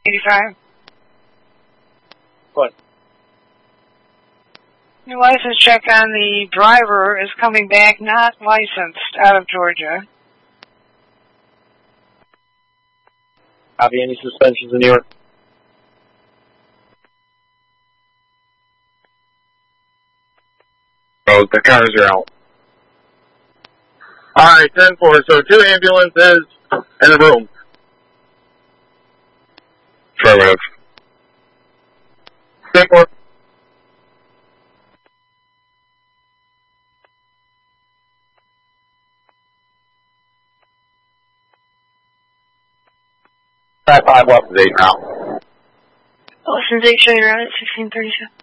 85. What? Your license check on the driver is coming back not licensed out of Georgia. Copy. Any suspensions in New York? Oh, the cars are out. Alright, 10-4. So 2 ambulances in the room. Affirmative. 10-4. Five left is 8 now. License 8, show you around at 1637.